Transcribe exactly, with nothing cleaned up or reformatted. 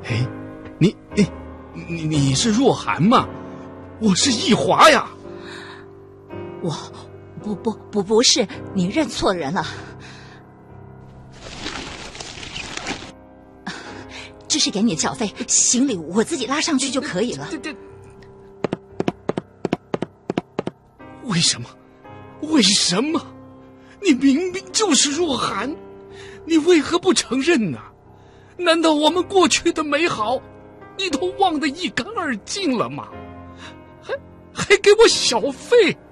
哎，你你你你是若涵吗？我是易华呀。 我不不不不是，你认错人了。这是给你缴费，行李我自己拉上去就可以了。 这这为什么？为什么？你明明就是若涵，你为何不承认呢？难道我们过去的美好，你都忘得一干二净了吗？还还给我小费？